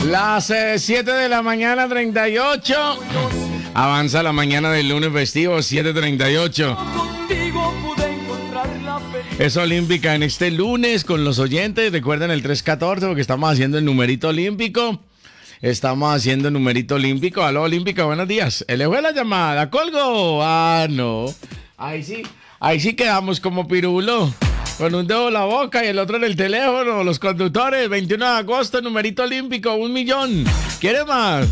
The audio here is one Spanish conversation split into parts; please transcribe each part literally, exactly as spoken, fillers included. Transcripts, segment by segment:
Las eh, siete de la mañana, treinta y ocho. Avanza la mañana del lunes festivo, siete treinta y ocho. Es olímpica en este lunes con los oyentes. Recuerden el tres catorce porque estamos haciendo el numerito olímpico. Estamos haciendo el numerito olímpico. Aló, olímpica, buenos días. ¿Le fue la llamada? ¿Colgo? Ah, no. Ahí sí, ahí sí quedamos como pirulo. Con un dedo en la boca y el otro en el teléfono. Los conductores, veintiuno de agosto, numerito olímpico, un millón. ¿Quiere más?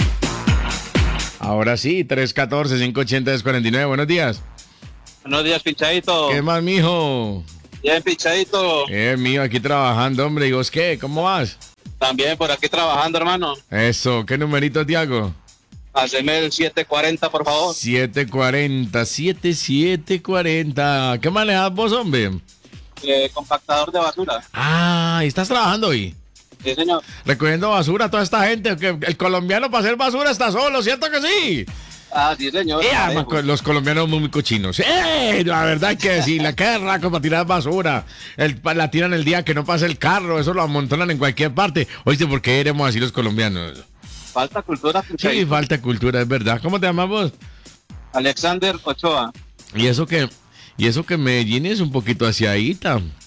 Ahora sí, tres catorce, cinco ochenta, diez cuarenta y nueve. Buenos días. Buenos días, Pichadito. ¿Qué más, mijo? Bien, Pichadito. Eh, mío, aquí trabajando, hombre. ¿Y vos qué? ¿Cómo vas? También por aquí trabajando, hermano. Eso, ¿qué numerito te hago? Haceme el siete cuarenta, por favor. siete cuarenta, siete siete cuarenta. ¿Qué manejas vos, hombre? Eh, compactador de basura. Ah, ¿estás trabajando hoy? Sí, señor. Recogiendo basura a toda esta gente. Que el colombiano para hacer basura está solo, ¿cierto que sí? Ah, sí, señor. Eh, además, los colombianos muy cochinos. Eh, la verdad hay que decirle, qué raco para tirar basura. El, la tiran el día que no pasa el carro, eso lo amontonan en cualquier parte. Oíste, ¿por qué éramos así los colombianos? Falta cultura, Pichadito. Sí, falta cultura, es verdad. ¿Cómo te llamas vos? Alexander Ochoa. Y eso que, y eso que Medellín es un poquito hacia ahí,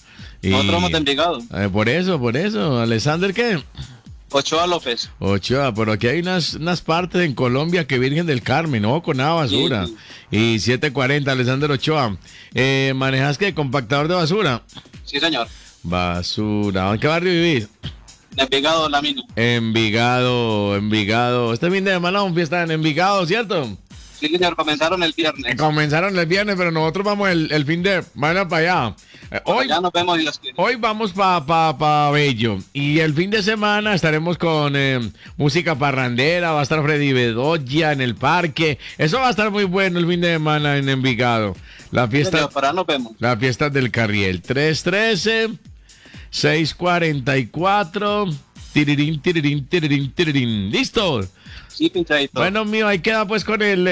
y, Nosotros somos de Envigado. Eh, por eso, por eso. ¿Alexander qué? Ochoa López. Ochoa, pero aquí hay unas, unas partes en Colombia que Virgen del Carmen, no con nada basura. Sí. Y siete cuarenta, Alexander Ochoa. Eh, ¿Manejas qué? ¿Compactador de basura? Sí, señor. Basura. ¿En qué barrio vivís? De Envigado, La Mina. Envigado, Envigado. Este fin de semana un fiesta en Envigado, ¿cierto? Sí, señor. Comenzaron el viernes. Eh, comenzaron el viernes, pero nosotros vamos el, el fin de semana para allá. Eh, hoy, Ya nos vemos, Dios quiere. hoy vamos para pa, pa Bello. Y el fin de semana estaremos con eh, música parrandera. Va a estar Freddy Bedoya en el parque. Eso va a estar muy bueno el fin de semana en Envigado. La Sí, fiesta, señor, para nos vemos. la fiesta del Carriel. tres trece, seis cuarenta y cuatro. Tirirín, tirirín, tirirín, tirirín. ¿Listo? Sí, Pichadito. Bueno, mío, ahí queda pues con el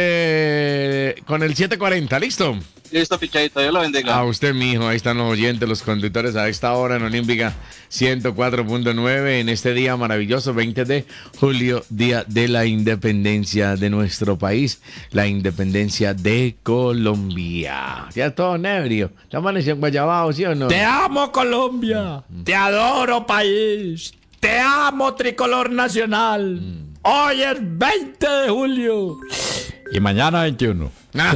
eh, con el siete cuarenta, ¿listo? Listo, Pichadito. Dios lo bendiga. A usted, mijo, ahí están los oyentes, los conductores a esta hora en Olímpica ciento cuatro punto nueve en este día maravilloso, veinte de julio, día de la independencia de nuestro país, la independencia de Colombia. Ya todo nebrio, ¿te amaneció en Guayabao, sí o no? Te amo, Colombia. Te adoro, país. Te amo, tricolor nacional. Hoy es veinte de julio. Y mañana veintiuno.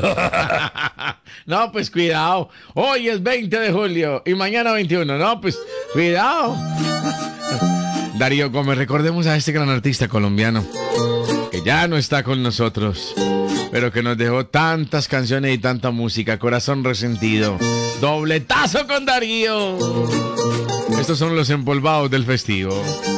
No, pues cuidado. Hoy es veinte de julio y mañana veintiuno. No, pues cuidado. Darío Gómez, recordemos a este gran artista colombiano que ya no está con nosotros, pero que nos dejó tantas canciones y tanta música. Corazón resentido. Dobletazo con Darío. Estos son los empolvados del festivo.